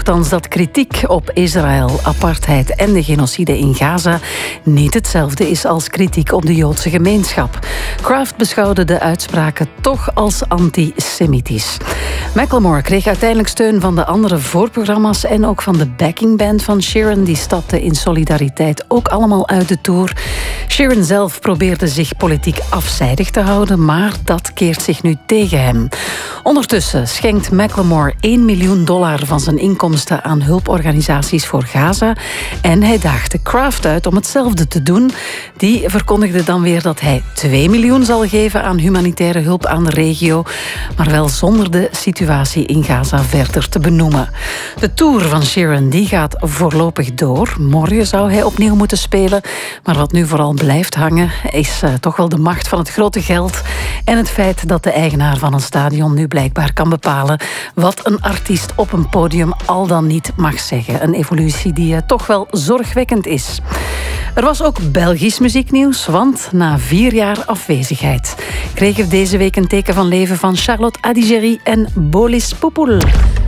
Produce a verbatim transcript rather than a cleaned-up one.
althans dat kritiek op Israël, apartheid en de genocide in Gaza niet hetzelfde is als kritiek op de Joodse gemeenschap. Kraft beschouwde de uitspraken toch als antisemitisch. Macklemore kreeg uiteindelijk steun van de andere voorprogramma's en ook van de backingband van Sheeran. Die stapte in solidariteit ook allemaal uit de tour. Sheeran zelf probeerde zich politiek afzijdig te houden, maar dat keert zich nu tegen hem. Ondertussen schenkt Macklemore één miljoen dollar van zijn inkomsten aan hulporganisaties voor Gaza. En hij daagde Kraft uit om hetzelfde te doen. Die verkondigde dan weer dat hij twee miljoen zal geven aan humanitaire hulp aan de regio, maar wel zonder de situatie in Gaza verder te benoemen. De tour van Sheeran die gaat voorlopig door. Morgen zou hij opnieuw moeten spelen. Maar wat nu vooral blijft hangen is uh, toch wel de macht van het grote geld en het feit dat de eigenaar van een stadion nu blijkbaar kan bepalen wat een artiest op een podium al dan niet mag zeggen. Een evolutie die uh, toch wel zorgwekkend is. Er was ook Belgisch muzieknieuws, want na vier jaar afwezigheid kregen we deze week een teken van leven van Charlotte Adigéry en Bolis Poupoul.